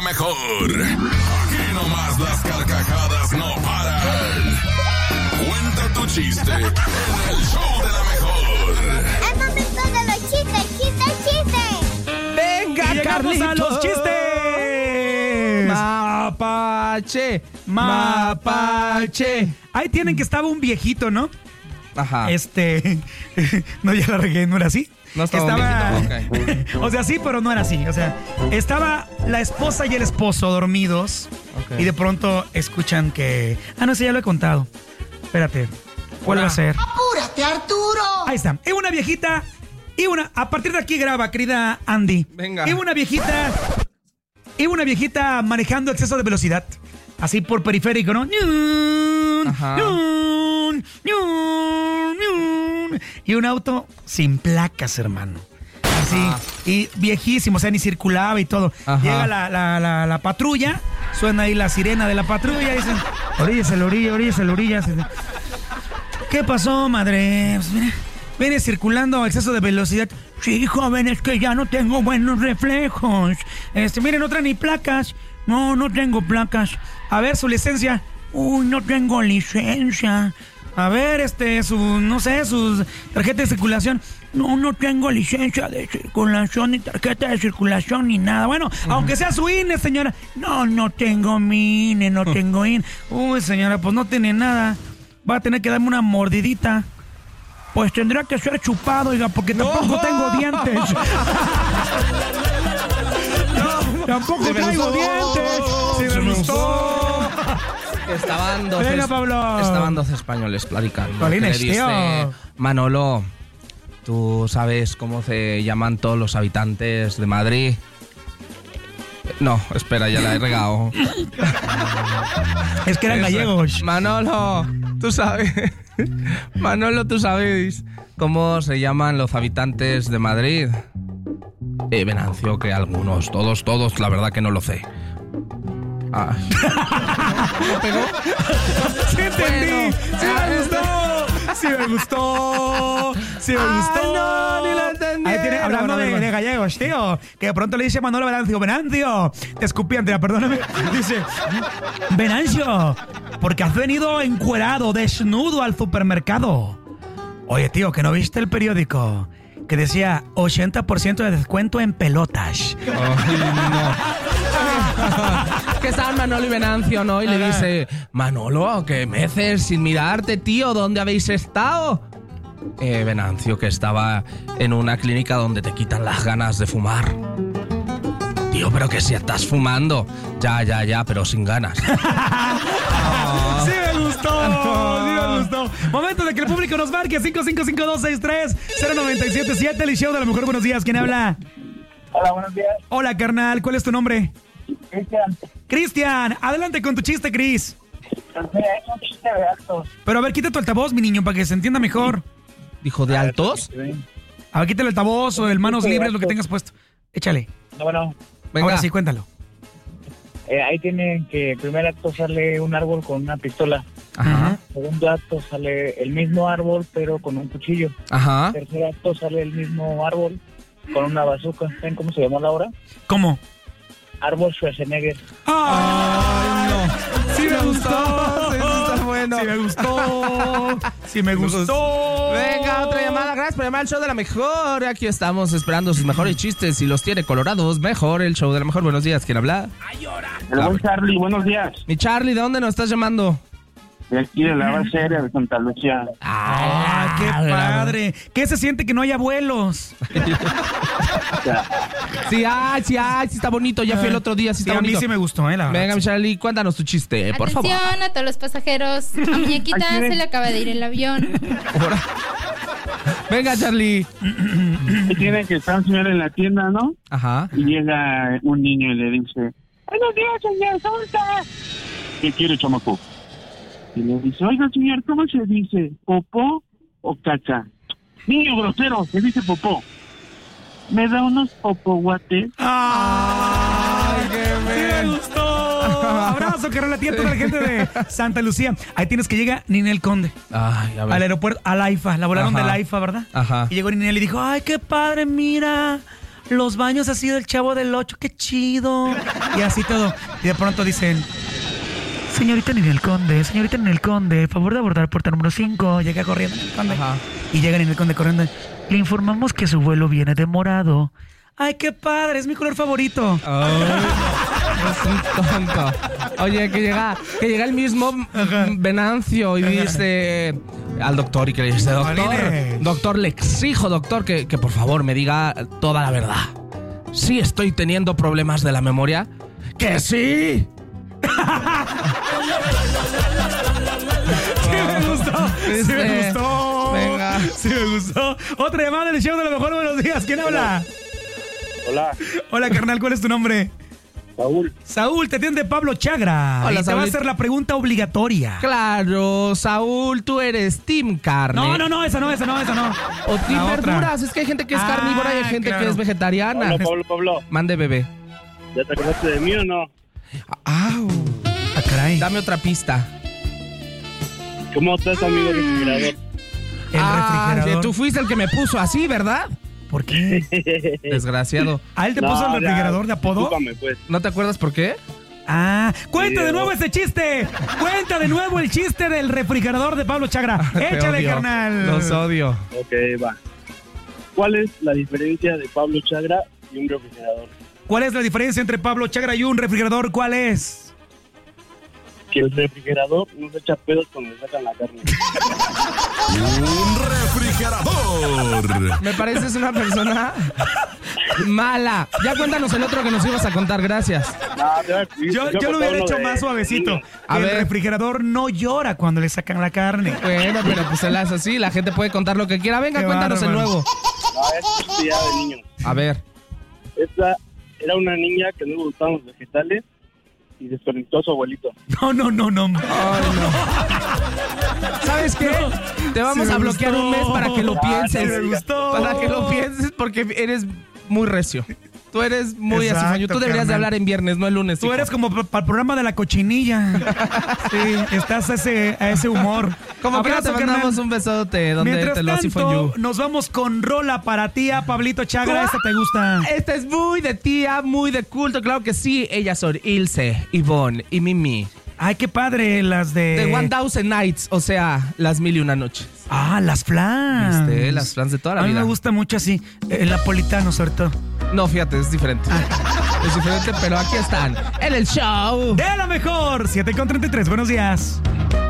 Mejor. Aquí nomás las carcajadas no paran. Cuenta tu chiste en el show de la mejor. Es momento de los chistes, chistes. Venga, llegamos Carlitos. a los chistes. Mapache. Ahí tienen que estaba un viejito, ¿no? Ajá. No, ya la regué, ¿no era así? No estaba un viejito, O sea, sí, pero no era así. O sea, estaba la esposa y el esposo dormidos. Ok. Y de pronto escuchan que... no sé, ya lo he contado. Espérate. ¿Cuál va a ser? ¡Apúrate, Arturo! Ahí está. Y una viejita... A partir de aquí graba, querida Andy. Venga. Y una viejita manejando exceso de velocidad. Así por periférico, ¿no? Ajá. Y un auto sin placas, hermano. Así. Y viejísimo, o sea, ni circulaba y todo. Ajá. Llega la patrulla, suena ahí la sirena de la patrulla y dicen, oríllese la orilla. ¿Qué pasó, madre? Pues mira, viene circulando a exceso de velocidad. Sí, joven, es que ya no tengo buenos reflejos. Mire, no trae ni placas. No tengo placas. A ver, su licencia. Uy, no tengo licencia. A ver, su tarjeta de circulación. No tengo licencia de circulación, ni tarjeta de circulación, ni nada. Bueno, aunque sea su INE, señora. No tengo mi INE, no tengo INE. Uy, señora, pues no tiene nada. Va a tener que darme una mordidita. Pues tendrá que ser chupado, oiga, porque tampoco tengo dientes. Tampoco traigo dientes. Sí, me gustó. Venga, Pablo. Estaban dos españoles platicando. Colines, que le dice, tío. Manolo, ¿tú sabes cómo se llaman todos los habitantes de Madrid? No, espera, ya la he regado. Es que eran gallegos. Manolo, ¿tú sabes cómo se llaman los habitantes de Madrid? Venancio, que algunos, todos, la verdad que no lo sé. Ay. ¿Me pegó? Sí entendí. Bueno, Sí me gustó. no, ni lo entendí. Ahí tiene, hablando de gallegos, tío. Que de pronto le dice Manolo Venancio. Te escupí, Andrea, perdóname. Dice, Venancio, porque has venido encuerado, desnudo al supermercado. Oye, tío, ¿que no viste el periódico? Que decía 80% de descuento en pelotas. Ay, no. Que estaban Manolo y Venancio, ¿no? Y le dice, Manolo, ¿qué meces sin mirarte, tío? ¿Dónde habéis estado? Venancio, que estaba en una clínica donde te quitan las ganas de fumar. Tío, pero que si estás fumando. Ya, pero sin ganas. Sí me gustó. Momento de que el público nos marque 5552630977, el show de la mejor. Buenos días, ¿quién habla? Hola, buenos días. Hola, carnal, ¿cuál es tu nombre? Cristian, adelante con tu chiste, Cris. Mira, es un chiste de actos. Pero a ver, quita tu altavoz, mi niño, para que se entienda mejor. ¿Dijo de altos? A ver, quita el altavoz o el manos libres, lo que tengas puesto. Échale. Bueno, Venga. Ahora sí, cuéntalo. ahí tienen que el primer acto sale un árbol con una pistola. Ajá. Segundo acto sale el mismo árbol, pero con un cuchillo. Ajá. Tercer acto sale el mismo árbol con una bazooka. ¿Saben cómo se llamó la obra? ¿Cómo? Árbol Schwarzenegger. ¡Ay, no! ¡Sí me gustó! Sí, está bueno. ¡Sí me gustó! Venga, otra llamada. Gracias por llamar al show de la mejor. Aquí estamos esperando sus mejores chistes. Si los tiene colorados, mejor el show de la mejor. Buenos días, ¿quién habla? Hola, Charlie, buenos días. Mi Charlie, ¿de dónde nos estás llamando? De aquí de la base aérea de Santa Lucía. ¡Ah, qué padre! ¿Qué se siente que no haya vuelos? Sí, está bonito. Ya fui el otro día, sí está Sí, a mí bonito. sí me gustó, la verdad. Venga, mi Charlie, cuéntanos tu chiste, por favor. Atención a todos los pasajeros. A Muñequita se le acaba de ir el avión. Venga, Charlie. Tiene que estar un señor en la tienda, ¿no? Ajá. Y llega un niño y le dice: buenos días, señor, ¿cómo está? ¿Qué quiere, chamaco? Y le dice: oiga, señor, ¿cómo se dice? ¿Popó o caca? Niño grosero, se dice popó. ¿Me da unos popoguates? ¡Ay, qué me gustó! Abrazo, carnal, a ti y a toda la gente de Santa Lucía. Ahí tienes que llega Ninel Conde. Ay, a ver. Al aeropuerto, a la IFA. La volaron Ajá. de la IFA, ¿verdad? Ajá. Y llegó Ninel y dijo: ¡ay, qué padre, mira! los baños así del Chavo del 8, qué chido. Y así todo. Y de pronto dicen, señorita Ninel Conde, favor de abordar puerta número 5. Llega corriendo Ninel Conde. Ajá. Y llega Ninel Conde corriendo. Le informamos que su vuelo viene de morado. Ay, qué padre, es mi color favorito. Es un tonto. Oye, que llega el mismo Venancio y dice al doctor y que le dice, doctor, le exijo, doctor, que por favor me diga toda la verdad. ¿Sí estoy teniendo problemas de la memoria? ¡Que sí! Sí me gustó. Venga. Sí me gustó. Otra llamada en el show de lo mejor. Buenos días. ¿Quién habla? Hola, Hola, carnal. ¿Cuál es tu nombre? Saúl. Saúl, te atiende Pablo Chagra. Hola, y te va a Saúl. hacer la pregunta obligatoria. Claro, Saúl, tú eres team carne. No, esa no. O team La otra. verduras. Es que hay gente que es carnívora y hay gente claro. que es vegetariana. Pablo. Mande, bebé. ¿Ya te acordaste de mí o no? ¡Au! Ah, caray. Dame otra pista. ¿Cómo estás, amigo refrigerador? El refrigerador. Tú fuiste el que me puso así, ¿verdad? ¿Por qué? Desgraciado. ¿A él te puso el refrigerador de apodo? Discúlpame, pues. ¿No te acuerdas por qué? Cuenta Sí, de nuevo ese chiste. Cuenta de nuevo el chiste del refrigerador de Pablo Chagra. Te Échale, odio. carnal. Los odio. Ok, va. ¿Cuál es la diferencia de Pablo Chagra y un refrigerador? ¿Cuál es la diferencia entre Pablo Chagra y un refrigerador? ¿Cuál es? Que el refrigerador no se echa pedos cuando le sacan la carne. Un refrigerador. Me pareces una persona mala. Ya cuéntanos el otro que nos ibas a contar, gracias. Yo lo hubiera hecho más suavecito. A El ver. refrigerador no llora cuando le sacan la carne. Bueno, pero pues él hace así, la gente puede contar lo que quiera. Venga, Qué cuéntanos el bárbaro. nuevo. No, es ya de niño. A ver. Esta era una niña que no le gustaban los vegetales y desconectó a su abuelito. No. Ay, no. ¿Sabes qué? Te vamos Sí a me bloquear gustó. un mes para que lo pienses. sí me gustó. Para que lo pienses porque eres muy recio. Tú eres muy Exacto, así. Tú deberías de carnal. hablar en viernes, no el lunes. Tú hijo. eres como para el programa de la cochinilla. Sí, estás a ese humor. Como que te Abrazo, mandamos carnal. un besote donde Mientras te lo tanto, you. nos vamos con rola para tía Pablito Chagra. ¿Esta te gusta? Esta es muy de tía, muy de culto, claro que sí. Ellas son Ilse, Ivonne y Mimi. Ay, qué padre las de... The 1000 Nights, o sea, las 1001 noches. Las flans. ¿Viste? Las flans de toda la A mí vida. me gusta mucho así. El napolitano, sobre todo. No, fíjate, es diferente. Es diferente, pero aquí están, en el show. De la mejor, 7:33. Buenos días.